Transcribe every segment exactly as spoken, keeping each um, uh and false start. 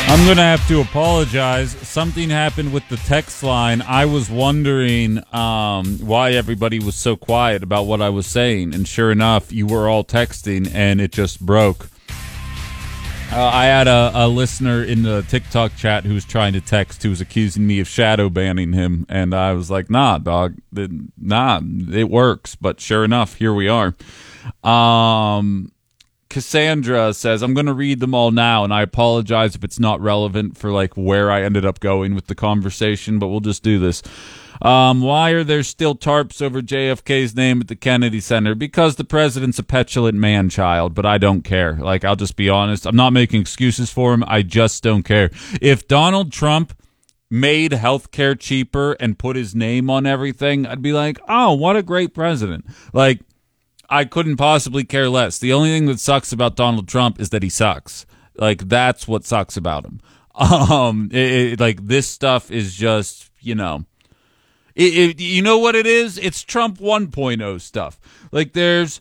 I'm going to have to apologize. Something happened with the text line. I was wondering um, why everybody was so quiet about what I was saying. And sure enough, you were all texting and it just broke. Uh, I had a, a listener in the TikTok chat who was trying to text who was accusing me of shadow banning him. And I was like, nah, dog. Nah, it works. But sure enough, here we are. Um... Cassandra says, I'm going to read them all now, and I apologize if it's not relevant for like where I ended up going with the conversation, but we'll just do this. Um, why are there still tarps over J F K's name at the Kennedy Center? Because the president's a petulant man-child, but I don't care. Like, I'll just be honest. I'm not making excuses for him. I just don't care. If Donald Trump made healthcare cheaper and put his name on everything, I'd be like, oh, what a great president. Like, I couldn't possibly care less. The only thing that sucks about Donald Trump is that he sucks. Like, that's what sucks about him. Um, it, it, like, this stuff is just, you know, it, it, you know what it is? It's Trump one point oh stuff. Like, there's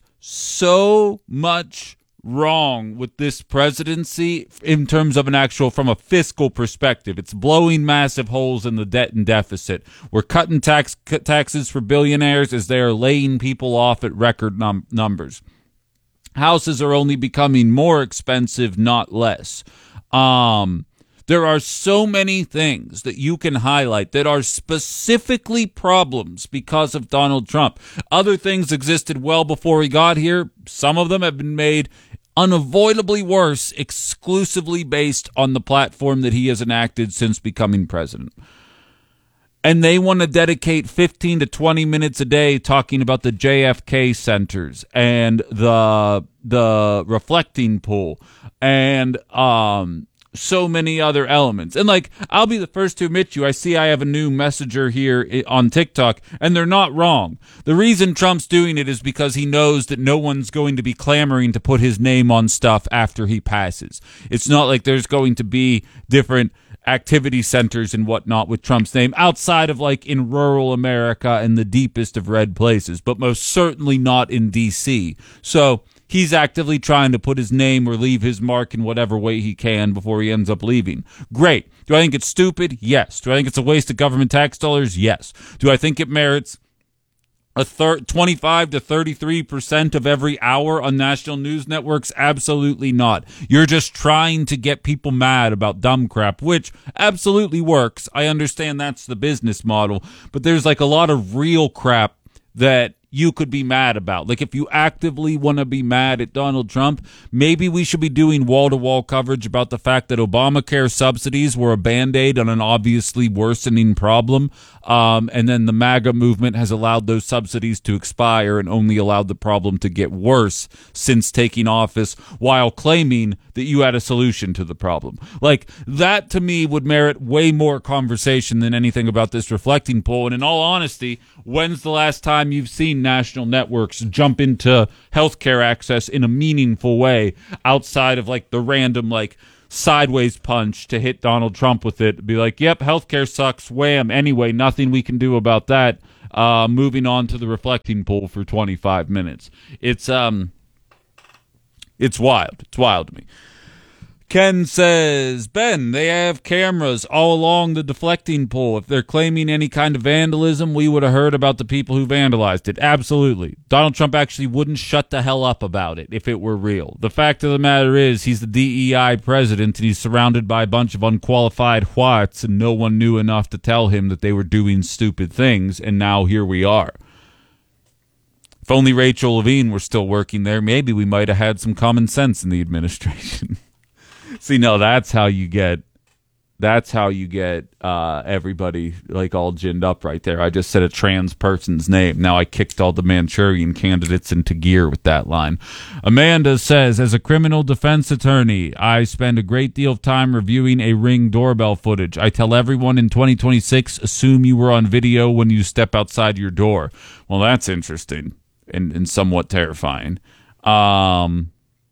so much wrong with this presidency in terms of an actual, from a fiscal perspective. It's blowing massive holes in the debt and deficit. We're cutting tax taxes for billionaires as they are laying people off at record num- numbers. Houses are only becoming more expensive, not less. Um, there are so many things that you can highlight that are specifically problems because of Donald Trump. Other things existed well before he got here. Some of them have been made unavoidably worse exclusively based on the platform that he has enacted since becoming president. And they want to dedicate fifteen to twenty minutes a day talking about the J F K centers and the the reflecting pool and um so many other elements. And like, I'll be the first to admit you, I see I have a new messenger here on TikTok, and they're not wrong. The reason Trump's doing it is because he knows that no one's going to be clamoring to put his name on stuff after he passes. It's not like there's going to be different activity centers and whatnot with Trump's name outside of like in rural America and the deepest of red places, but most certainly not in D C. So he's actively trying to put his name or leave his mark in whatever way he can before he ends up leaving. Great. Do I think it's stupid? Yes. Do I think it's a waste of government tax dollars? Yes. Do I think it merits a thir- twenty-five to thirty-three percent of every hour on national news networks? Absolutely not. You're just trying to get people mad about dumb crap, which absolutely works. I understand that's the business model, but there's like a lot of real crap that you could be mad about. Like, if you actively want to be mad at Donald Trump, maybe we should be doing wall-to-wall coverage about the fact that Obamacare subsidies were a Band-Aid on an obviously worsening problem, um, and then the MAGA movement has allowed those subsidies to expire and only allowed the problem to get worse since taking office, while claiming that you had a solution to the problem. Like, that to me would merit way more conversation than anything about this reflecting poll. And in all honesty, when's the last time you've seen national networks jump into healthcare access in a meaningful way outside of like the random like sideways punch to hit Donald Trump with it? Be like, yep, healthcare sucks, wham, anyway, nothing we can do about that. Uh, moving on to the reflecting pool for twenty-five minutes. It's um, it's wild. It's wild to me. Ken says, Ben, they have cameras all along the deflecting pole. If they're claiming any kind of vandalism, we would have heard about the people who vandalized it. Absolutely. Donald Trump actually wouldn't shut the hell up about it if it were real. The fact of the matter is he's the D E I president, and he's surrounded by a bunch of unqualified whites, and no one knew enough to tell him that they were doing stupid things, and now here we are. If only Rachel Levine were still working there, maybe we might have had some common sense in the administration. See, no, that's how you get, that's how you get uh, everybody like all ginned up right there. I just said a trans person's name. Now I kicked all the Manchurian candidates into gear with that line. Amanda says, as a criminal defense attorney, I spend a great deal of time reviewing a Ring doorbell footage. I tell everyone in twenty twenty-six, assume you were on video when you step outside your door. Well, that's interesting and, and somewhat terrifying. Um...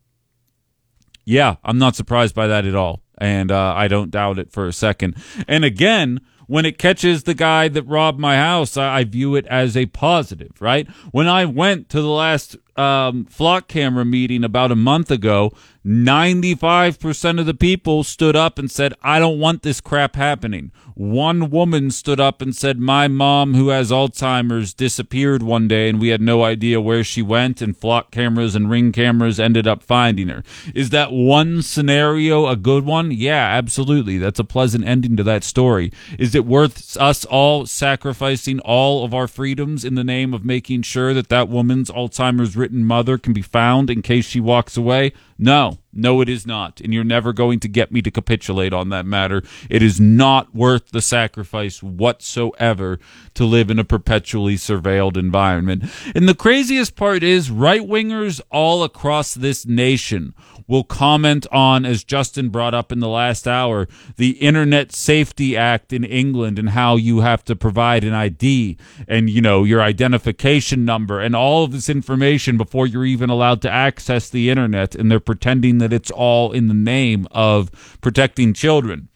Yeah, I'm not surprised by that at all, and uh, I don't doubt it for a second. And again, when it catches the guy that robbed my house, I, I view it as a positive, right? When I went to the last um, flock camera meeting about a month ago, ninety-five percent of the people stood up and said, I don't want this crap happening. One woman stood up and said, my mom, who has Alzheimer's, disappeared one day and we had no idea where she went, and flock cameras and ring cameras ended up finding her. Is that one scenario a good one? Yeah, absolutely. That's a pleasant ending to that story. Is it worth us all sacrificing all of our freedoms in the name of making sure that that woman's Alzheimer's-ridden mother can be found in case she walks away? No. No, it is not. And you're never going to get me to capitulate on that matter. It is not worth the sacrifice whatsoever to live in a perpetually surveilled environment. And the craziest part is right-wingers all across this nation will comment on, as Justin brought up in the last hour, the Internet Safety Act in England and how you have to provide an I D and, you know, your identification number and all of this information before you're even allowed to access the Internet. And they're pretending that it's all in the name of protecting children.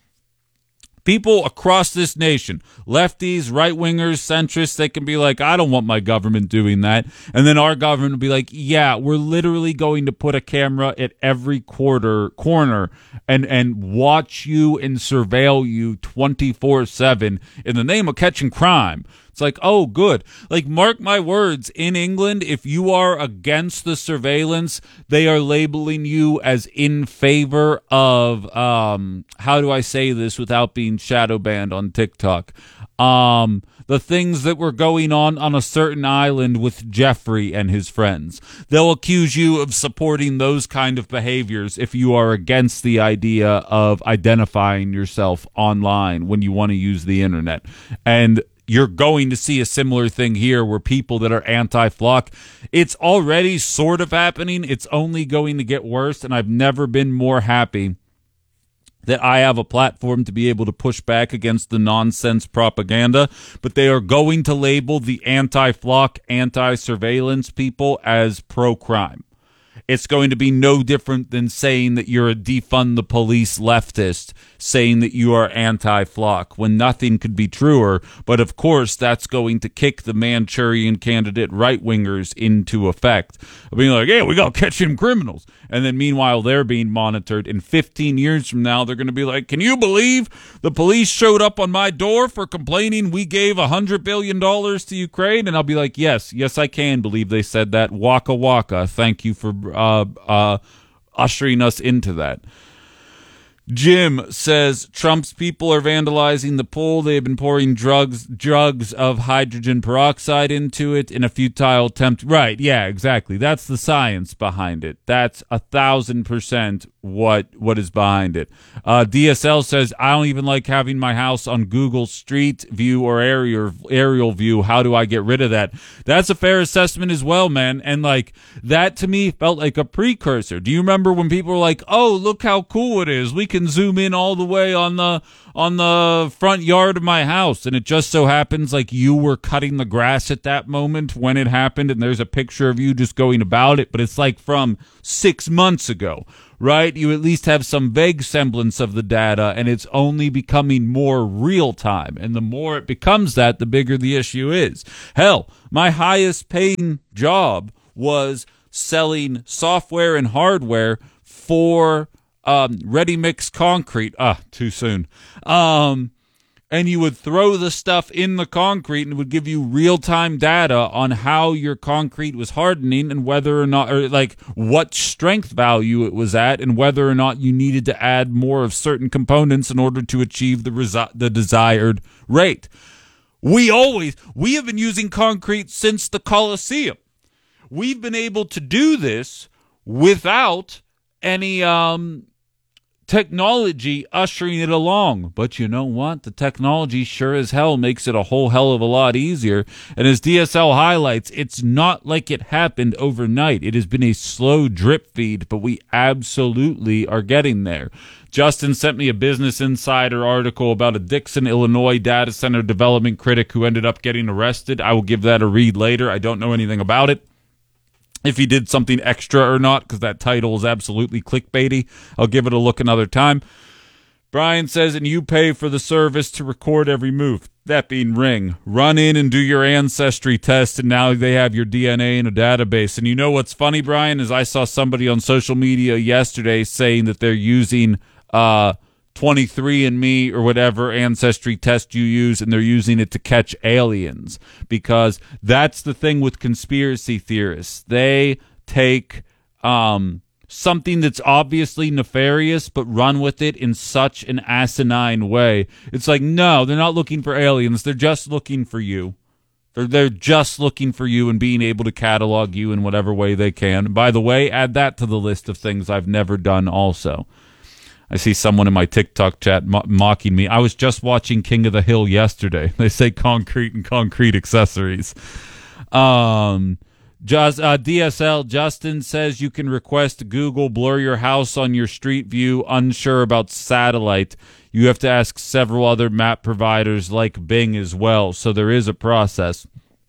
People across this nation, lefties, right-wingers, centrists, they can be like, I don't want my government doing that. And then our government will be like, yeah, we're literally going to put a camera at every quarter corner and, and watch you and surveil you twenty-four seven in the name of catching crime. It's like, oh, good. Like, mark my words, in England, if you are against the surveillance, they are labeling you as in favor of, um, how do I say this without being shadow banned on TikTok? Um, the things that were going on on a certain island with Jeffrey and his friends. They'll accuse you of supporting those kind of behaviors if you are against the idea of identifying yourself online when you want to use the internet. And you're going to see a similar thing here where people that are anti-flock, it's already sort of happening. It's only going to get worse, and I've never been more happy that I have a platform to be able to push back against the nonsense propaganda, but they are going to label the anti-flock, anti-surveillance people as pro-crime. It's going to be no different than saying that you're a defund the police leftist, saying that you are anti-flock, when nothing could be truer. But of course, that's going to kick the Manchurian candidate right-wingers into effect. Being like, hey, we got to catch them criminals. And then meanwhile, they're being monitored. And fifteen years from now, they're going to be like, can you believe the police showed up on my door for complaining we gave one hundred billion dollars to Ukraine? And I'll be like, yes, yes, I can believe they said that. Waka waka. Thank you for uh, uh, ushering us into that. Jim says Trump's people are vandalizing the pool. They have been pouring drugs, drugs of hydrogen peroxide into it in a futile attempt. Right, yeah, exactly. That's the science behind it. That's a thousand percent what what is behind it. Uh, D S L says, I don't even like having my house on Google Street View or aerial, aerial view. How do I get rid of that? That's a fair assessment as well, man. And like that to me felt like a precursor. Do you remember when people were like, oh, look how cool it is. We can zoom in all the way on the on the front yard of my house, and it just so happens like you were cutting the grass at that moment when it happened, and there's a picture of you just going about it, but it's like from six months ago, right? You at least have some vague semblance of the data, and it's only becoming more real time, and the more it becomes that, the bigger the issue is. Hell, my highest paying job was selling software and hardware for Um, ready mix concrete. Ah, too soon. Um, and you would throw the stuff in the concrete and it would give you real-time data on how your concrete was hardening and whether or not, or like what strength value it was at and whether or not you needed to add more of certain components in order to achieve the resi- the desired rate. We always, we have been using concrete since the Colosseum. We've been able to do this without any, um, technology ushering it along. But you know what? The technology sure as hell makes it a whole hell of a lot easier. And as D S L highlights, it's not like it happened overnight. It has been a slow drip feed, but we absolutely are getting there. Justin sent me a Business Insider article about a Dixon, Illinois data center development critic who ended up getting arrested. I will give that a read later. I don't know anything about it, if he did something extra or not, because that title is absolutely clickbaity. I'll give it a look another time. Brian says, and you pay for the service to record every move. That being Ring. Run in and do your ancestry test, and now they have your D N A in a database. And you know what's funny, Brian, is I saw somebody on social media yesterday saying that they're using uh, twenty-three and me or whatever ancestry test you use, and they're using it to catch aliens. Because that's the thing with conspiracy theorists. They take um, something that's obviously nefarious, but run with it in such an asinine way. It's like, no, they're not looking for aliens. They're just looking for you. They're, they're just looking for you and being able to catalog you in whatever way they can. And by the way, add that to the list of things I've never done also. I see someone in my TikTok chat mo- mocking me. I was just watching King of the Hill yesterday. They say concrete and concrete accessories. Um... Just, uh, D S L Justin says you can request Google blur your house on your street view, unsure about satellite. You have to ask several other map providers like Bing as well, so there is a process.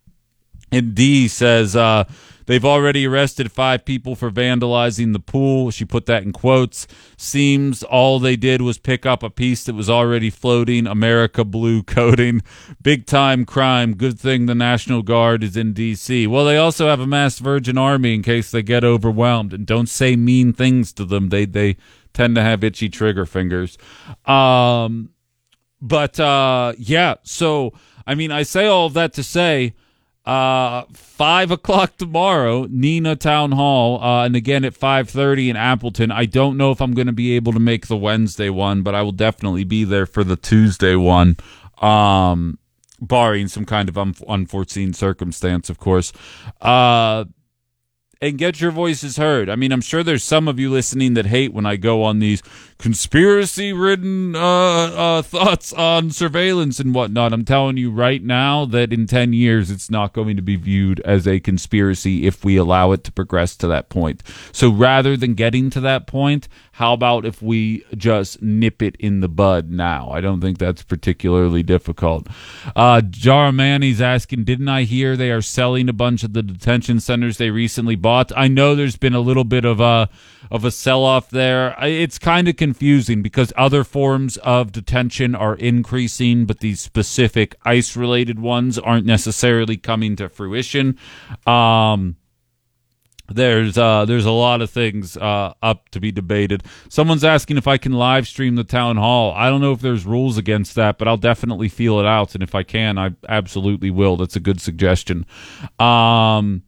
And D says uh, they've already arrested five people for vandalizing the pool. She put that in quotes. Seems all they did was pick up a piece that was already floating. America blue coating. Big time crime. Good thing the National Guard is in D C. Well, they also have a mass Virgin Army in case they get overwhelmed. And don't say mean things to them. They they tend to have itchy trigger fingers. Um, but, uh, yeah, so, I mean, I say all of that to say, Uh, five o'clock tomorrow, Neenah Town Hall, uh, and again at five thirty in Appleton. I don't know if I'm going to be able to make the Wednesday one, but I will definitely be there for the Tuesday one, um, barring some kind of un- unforeseen circumstance, of course. Uh, and get your voices heard. I mean, I'm sure there's some of you listening that hate when I go on these conspiracy-ridden uh, uh, thoughts on surveillance and whatnot. I'm telling you right now that in ten years, it's not going to be viewed as a conspiracy if we allow it to progress to that point. So rather than getting to that point, how about if we just nip it in the bud now? I don't think that's particularly difficult. Uh, Jaramani's asking, didn't I hear they are selling a bunch of the detention centers they recently bought? I know there's been a little bit of a of a sell-off there. It's kind of confusing because other forms of detention are increasing, but these specific ICE-related ones aren't necessarily coming to fruition. Um, there's uh, there's a lot of things uh, up to be debated. Someone's asking if I can live stream the town hall. I don't know if there's rules against that, but I'll definitely feel it out, and if I can, I absolutely will. That's a good suggestion. Um...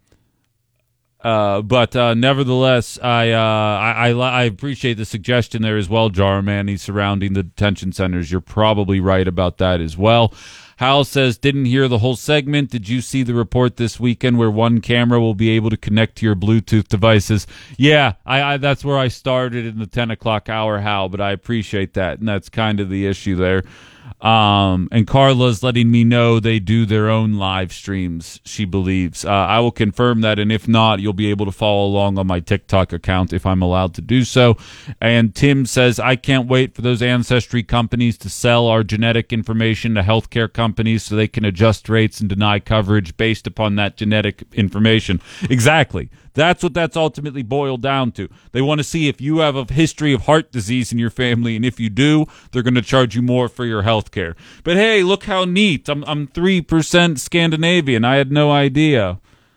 Uh, but uh, nevertheless, I, uh, I, I I appreciate the suggestion there as well, Jarmani, surrounding the detention centers. You're probably right about that as well. Hal says, didn't hear the whole segment. Did you see the report this weekend where one camera will be able to connect to your Bluetooth devices? Yeah, I, I that's where I started in the ten o'clock hour, Hal, but I appreciate that, and that's kind of the issue there. Um, and Carla's letting me know they do their own live streams, she believes. Uh, I will confirm that, and if not, you'll be able to follow along on my TikTok account if I'm allowed to do so. And Tim says, I can't wait for those ancestry companies to sell our genetic information to healthcare companies so they can adjust rates and deny coverage based upon that genetic information. Exactly. That's what that's ultimately boiled down to. They want to see if you have a history of heart disease in your family, and if you do, they're going to charge you more for your health care. But hey, look how neat. I'm I'm three percent Scandinavian. I had no idea.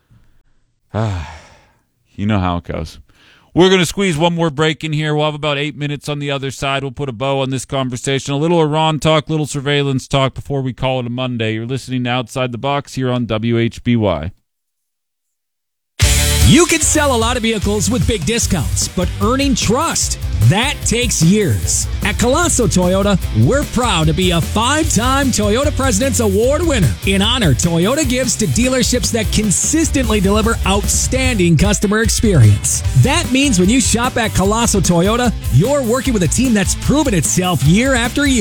Ah, you know how it goes. We're going to squeeze one more break in here. We'll have about eight minutes on the other side. We'll put a bow on this conversation. A little Iran talk, little surveillance talk before we call it a Monday. You're listening to Outside the Box here on W H B Y. You can sell a lot of vehicles with big discounts, but earning trust, that takes years. At Colosso Toyota, we're proud to be a five-time Toyota President's Award winner. In honor, Toyota gives to dealerships that consistently deliver outstanding customer experience. That means when you shop at Colosso Toyota, you're working with a team that's proven itself year after year.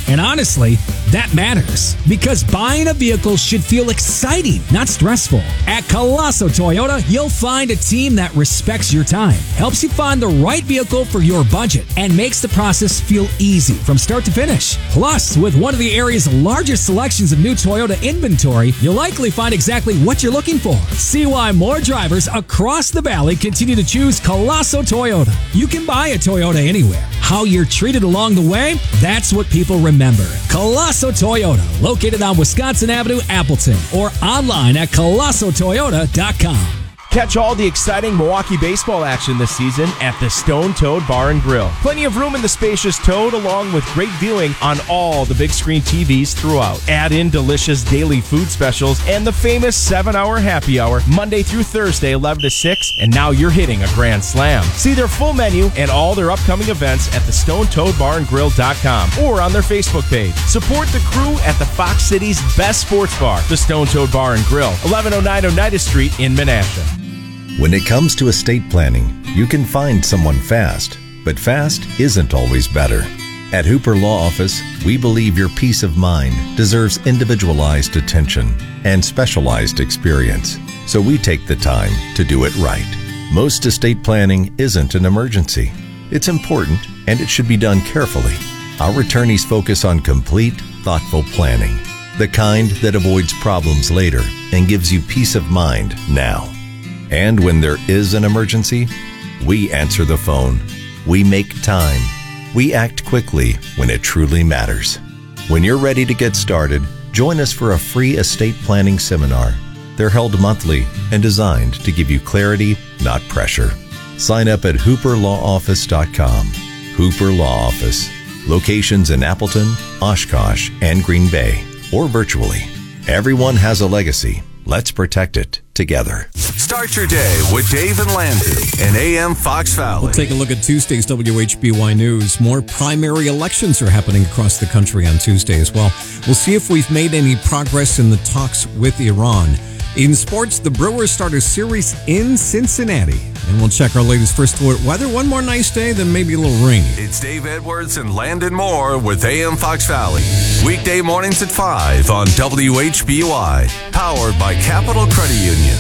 And honestly, that matters because buying a vehicle should feel exciting, not stressful. At Colosso Toyota, you'll find a team that respects your time, helps you find the right vehicle for your budget, and makes the process feel easy from start to finish. Plus, with one of the area's largest selections of new Toyota inventory, you'll likely find exactly what you're looking for. See why more drivers across the valley continue to choose Colosso Toyota. You can buy a Toyota anywhere. How you're treated along the way, that's what people remember. Colosso Toyota, located on Wisconsin Avenue, Appleton, or online at colosso toyota dot com. Catch all the exciting Milwaukee baseball action this season at the Stone Toad Bar and Grill. Plenty of room in the spacious Toad, along with great viewing on all the big screen T Vs throughout. Add in delicious daily food specials and the famous seven hour happy hour, Monday through Thursday, eleven to six, and now you're hitting a grand slam. See their full menu and all their upcoming events at the stone toad bar and grill dot com or on their Facebook page. Support the crew at the Fox City's best sports bar, the Stone Toad Bar and Grill, eleven oh nine Oneida Street in Menasha. When it comes to estate planning, you can find someone fast, but fast isn't always better. At Hooper Law Office, we believe your peace of mind deserves individualized attention and specialized experience, so we take the time to do it right. Most estate planning isn't an emergency. It's important, and it should be done carefully. Our attorneys focus on complete, thoughtful planning, the kind that avoids problems later and gives you peace of mind now. And when there is an emergency, we answer the phone. We make time. We act quickly when it truly matters. When you're ready to get started, join us for a free estate planning seminar. They're held monthly and designed to give you clarity, not pressure. Sign up at hooper law office dot com. Hooper Law Office. Locations in Appleton, Oshkosh, and Green Bay, or virtually. Everyone has a legacy. Let's protect it together. Start your day with Dave and Landon and A M Fox Valley. We'll take a look at Tuesday's W H B Y News. More primary elections are happening across the country on Tuesday as well. We'll see if we've made any progress in the talks with Iran. In sports, the Brewers start a series in Cincinnati. And we'll check our latest first alert weather. One more nice day, then maybe a little rain. It's Dave Edwards and Landon Moore with A M Fox Valley. Weekday mornings at five on W H B Y. Powered by Capital Credit Union.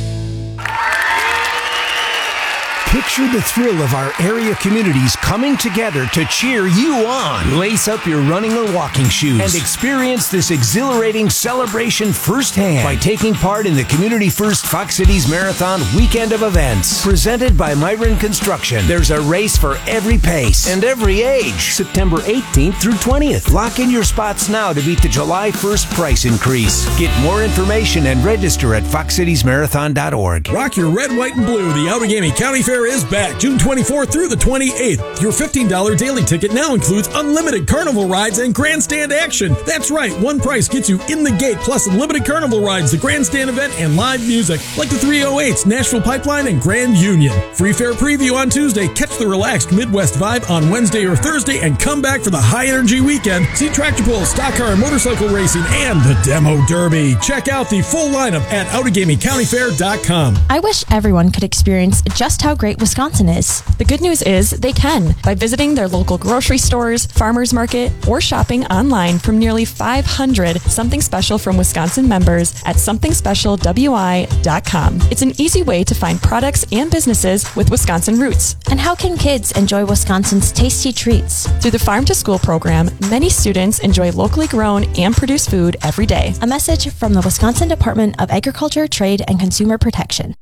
Picture the thrill of our area communities coming together to cheer you on. Lace up your running or walking shoes and experience this exhilarating celebration firsthand by taking part in the Community First Fox Cities Marathon weekend of events. Presented by Myron Construction, there's a race for every pace and every age. September eighteenth through twentieth. Lock in your spots now to beat the July first price increase. Get more information and register at fox cities marathon dot org. Rock your red, white, and blue. The Outagamie County Fair is back June twenty-fourth through the twenty-eighth. Your fifteen dollars daily ticket now includes unlimited carnival rides and grandstand action. That's right, one price gets you in the gate, plus unlimited carnival rides, the grandstand event, and live music like the three oh eights, Nashville Pipeline, and Grand Union. Free fair preview on Tuesday. Catch the relaxed Midwest vibe on Wednesday or Thursday and come back for the high energy weekend. See tractor pulls, stock car and motorcycle racing, and the demo derby. Check out the full lineup at outagamie county fair dot com. I wish everyone could experience just how great Wisconsin is. The good news is they can by visiting their local grocery stores, farmers market, or shopping online from nearly five hundred Something Special from Wisconsin members at something special w i dot com. It's an easy way to find products and businesses with Wisconsin roots. And how can kids enjoy Wisconsin's tasty treats? Through the Farm to School program, many students enjoy locally grown and produced food every day. A message from the Wisconsin Department of Agriculture, Trade, and Consumer Protection.